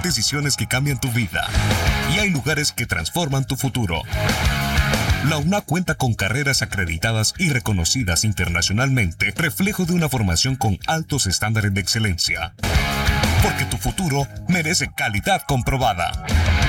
decisiones que cambian tu vida. Y hay lugares que transforman tu futuro. La UNA cuenta con carreras acreditadas y reconocidas internacionalmente, reflejo de una formación con altos estándares de excelencia. Porque tu futuro merece calidad comprobada.